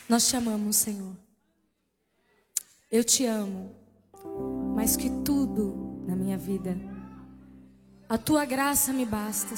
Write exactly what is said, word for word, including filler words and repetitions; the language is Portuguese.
Nós te amamos, Senhor. Eu te amo mais que tudo na minha vida. A tua graça me basta,